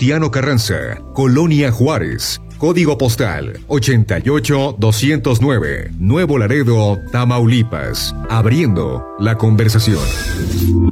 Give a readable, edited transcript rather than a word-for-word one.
Venustiano Carranza, Colonia Juárez. Código postal 88209, Nuevo Laredo, Tamaulipas. Abriendo la conversación.